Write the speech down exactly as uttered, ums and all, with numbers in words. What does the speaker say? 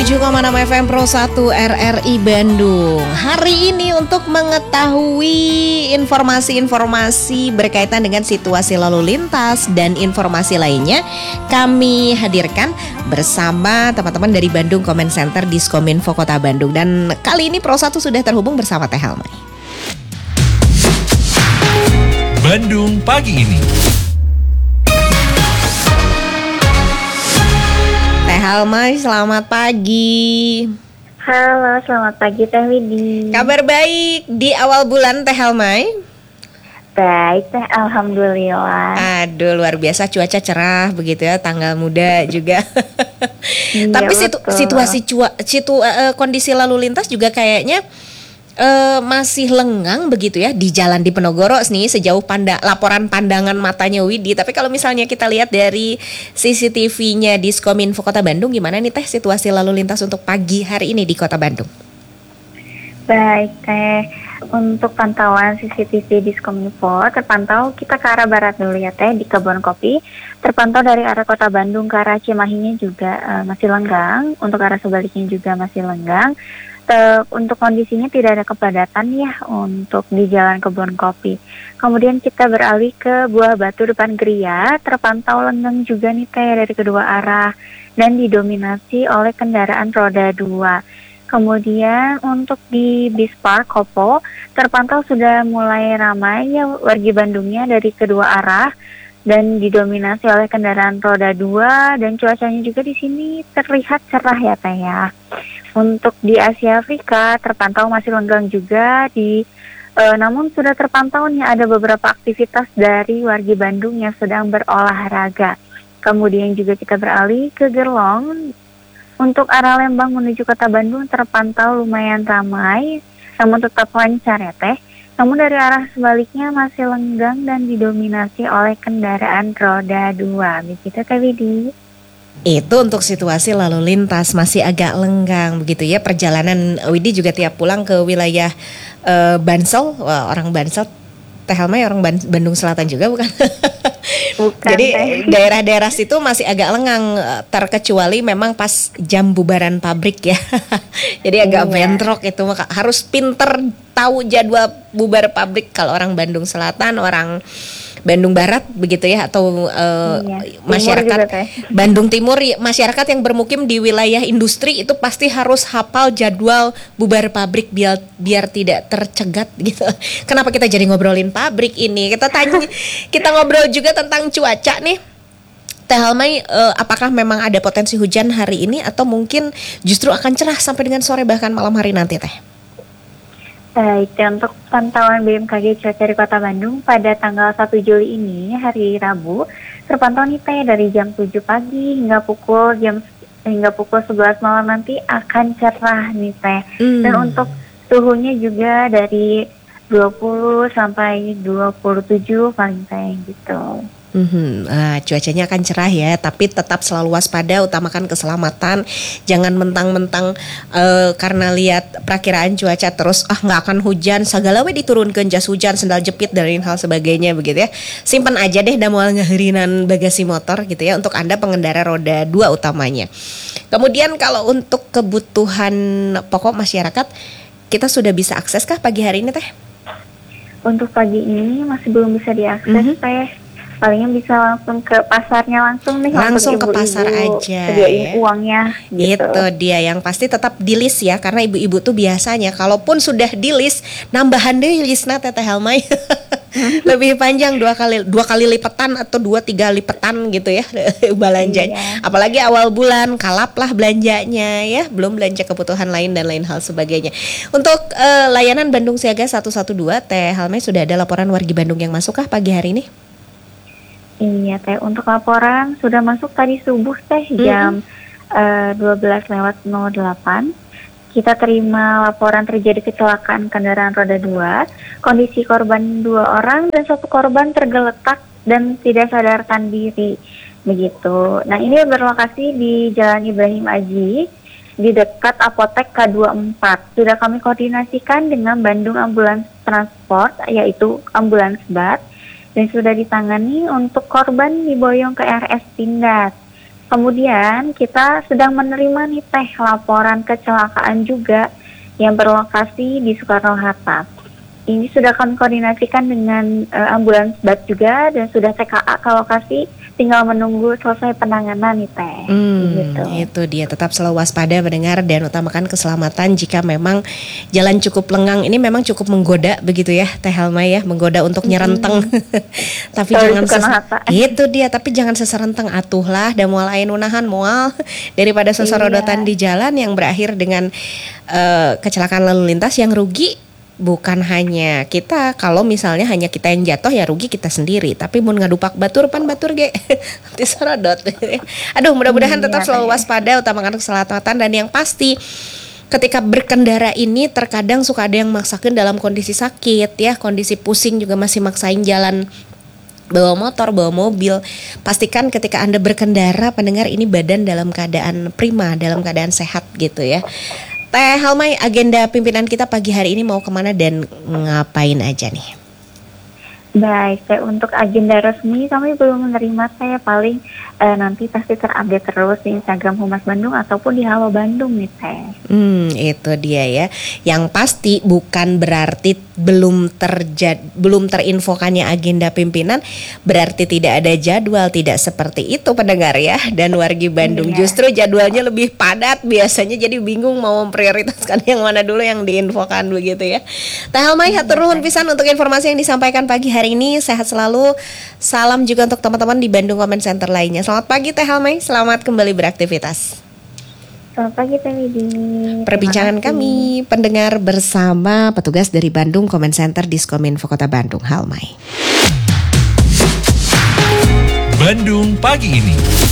tujuh koma enam F M Pro satu R R I Bandung. Hari ini untuk mengetahui informasi-informasi berkaitan dengan situasi lalu lintas dan informasi lainnya, kami hadirkan bersama teman-teman dari Bandung Comment Center Diskominfo Kota Bandung. Dan kali ini Pro satu sudah terhubung bersama Teh Helmay. Bandung pagi ini. Teh Helmay, selamat pagi. Halo, selamat pagi Teh Widi. Kabar baik di awal bulan Teh Helmay? Baik Teh, alhamdulillah. Aduh, luar biasa, cuaca cerah begitu ya, tanggal muda juga. Iya, Tapi situ, betul. situasi cua, situ uh, kondisi lalu lintas juga kayaknya uh, masih lengang begitu ya di jalan di Penogoro nih sejauh panda, laporan pandangan matanya Widi. Tapi kalau misalnya kita lihat dari C C T V-nya Diskominfo Kota Bandung, gimana nih Teh situasi lalu lintas untuk pagi hari ini di Kota Bandung? Baik Teh, untuk pantauan C C T V Diskominfo terpantau kita ke arah barat dulu ya Teh, di Kebon Kopi. Terpantau dari arah Kota Bandung ke arah Cimahinya juga uh, masih lenggang, untuk arah sebaliknya juga masih lenggang. Te- untuk kondisinya tidak ada kepadatan ya untuk di Jalan Kebon Kopi. Kemudian kita beralih ke Buah Batu depan Geria, terpantau lenggang juga nih Teh dari kedua arah dan didominasi oleh kendaraan roda dua. Kemudian untuk di Bis Park Kopo terpantau sudah mulai ramai ya wargi Bandungnya dari kedua arah dan didominasi oleh kendaraan roda dua, dan cuacanya juga di sini terlihat cerah ya Teh ya. Untuk di Asia Afrika terpantau masih lenggang juga di e, namun sudah terpantau nih ada beberapa aktivitas dari wargi Bandung yang sedang berolahraga. Kemudian juga kita beralih ke Gerlong. Untuk arah Lembang menuju Kota Bandung terpantau lumayan ramai, namun tetap lancar ya Teh. Namun dari arah sebaliknya masih lenggang dan didominasi oleh kendaraan roda dua. Begitu Teh Widi. Itu untuk situasi lalu lintas masih agak lenggang begitu ya. Perjalanan Widi juga tiap pulang ke wilayah uh, Bansel, wah, orang Bansel. Teh Helmay orang Ban- Bandung Selatan juga bukan? Bukan, Jadi Teh. daerah-daerah situ masih agak lengang, terkecuali memang pas jam bubaran pabrik ya. Jadi agak Iya. bentrok itu, maka harus pinter tahu jadwal bubar pabrik kalau orang Bandung Selatan, orang Bandung Barat begitu ya, atau uh, Iya. Timur masyarakat juga, Teh. Bandung Timur, masyarakat yang bermukim di wilayah industri itu pasti harus hafal jadwal bubar pabrik biar biar tidak tercegat gitu. Kenapa kita jadi ngobrolin pabrik ini? Kita tanya, kita ngobrol juga tentang cuaca nih. Teh Helmay, uh, apakah memang ada potensi hujan hari ini atau mungkin justru akan cerah sampai dengan sore bahkan malam hari nanti Teh? Baik, dan untuk pantauan B M K G cuaca di Kota Bandung pada tanggal satu Juli ini, hari Rabu, terpantau nih Teh dari jam tujuh pagi hingga pukul jam hingga pukul sebelas malam nanti akan cerah nih Teh. Hmm. Dan untuk suhunya juga dari dua puluh sampai dua puluh tujuh paling Teh gitu. Mm-hmm. Ah, cuacanya akan cerah ya, tapi tetap selalu waspada, utamakan keselamatan. Jangan mentang-mentang uh, karena lihat perakiraan cuaca terus ah nggak akan hujan, sagala we diturunkan jas hujan, sendal jepit dan lain hal sebagainya begitu ya. Simpan aja deh damual ngeherinan bagasi motor gitu ya, untuk Anda pengendara roda dua utamanya. Kemudian kalau untuk kebutuhan pokok masyarakat, kita sudah bisa akses kah pagi hari ini Teh? Untuk pagi ini masih belum bisa diakses Mhm. Teh. Palingnya bisa langsung ke pasarnya langsung nih. Langsung untuk ke pasar ibu-ibu aja, sediain ya. uangnya gitu. Itu dia yang pasti tetap di list ya, karena ibu-ibu tuh biasanya kalaupun sudah di list nambahan deh listnya Teh Helmay. Lebih panjang dua kali dua kali lipatan atau dua tiga lipatan gitu ya belanjanya. Iya. Apalagi awal bulan kalap lah belanjanya ya, belum belanja kebutuhan lain dan lain hal sebagainya. Untuk uh, layanan Bandung Siaga satu satu dua Teh Helmay, sudah ada laporan wargi Bandung yang masuk kah pagi hari ini? Iya Teh, untuk laporan sudah masuk tadi subuh Teh jam eh, dua belas lewat nol delapan. Kita terima laporan terjadi kecelakaan kendaraan roda dua. Kondisi korban dua orang dan satu korban tergeletak dan tidak sadarkan diri. Begitu. Nah ini berlokasi di Jalan Ibrahim Aji di dekat Apotek K dua puluh empat. Sudah kami koordinasikan dengan Bandung Ambulans Transport, yaitu Ambulans Bat, dan sudah ditangani. Untuk korban diboyong ke R S Pindad. Kemudian kita sedang menerima nih teh laporan kecelakaan juga yang berlokasi di Soekarno-Hatta. Ini sudah kami koordinasikan dengan uh, ambulans B A T juga dan sudah T K A ke lokasi, tinggal menunggu selesai penanganan nih teh. Hmm, gitu. Itu dia, tetap selalu waspada mendengar dan utamakan keselamatan jika memang jalan cukup lengang. Ini memang cukup menggoda begitu ya Teh Helma ya, menggoda untuk nyerenteng. Tapi Sorry, jangan ses- Soekarno-Hatta. itu dia, tapi jangan seserenteng atuh lah dan mual ain unahan mual daripada sesorodotan Iya. di jalan yang berakhir dengan uh, kecelakaan lalu lintas yang rugi. Bukan hanya kita, kalau misalnya hanya kita yang jatuh ya rugi kita sendiri. Tapi mun ngadupak batur pan batur ge diserodot. Aduh, mudah-mudahan Hmm, tetap iya, selalu Teh. waspada, utamakan keselamatan dan yang pasti ketika berkendara ini terkadang suka ada yang maksakan dalam kondisi sakit ya, kondisi pusing juga masih maksain jalan bawa motor, bawa mobil. Pastikan ketika Anda berkendara, pendengar, ini badan dalam keadaan prima, dalam keadaan sehat gitu ya. Teh Helmai, agenda pimpinan kita pagi hari ini mau kemana dan ngapain aja nih? Baik, teh untuk agenda resmi kami belum menerima teh, paling eh, nanti pasti terupdate terus di Instagram Humas Bandung ataupun di Halo Bandung nih teh. Hmm, itu dia ya. Yang pasti bukan berarti belum terjadi, belum terinfokannya agenda pimpinan, berarti tidak ada jadwal, tidak seperti itu pendengar ya. Dan wargi Bandung Iya. justru jadwalnya lebih padat biasanya, jadi bingung mau memprioritaskan yang mana dulu yang diinfokan begitu ya. Teh Helmai, hatur nuhun pisan untuk informasi yang disampaikan pagi hari ini. Sehat selalu. Salam juga untuk teman-teman di Bandung Comment Center lainnya. Selamat pagi Teh Helmai, selamat kembali beraktivitas. Selamat pagi Teh Widi. Perbincangan Terima kasih. kami pendengar bersama petugas dari Bandung Comment Center Diskominfo Kota Bandung, Helmai. Bandung pagi ini.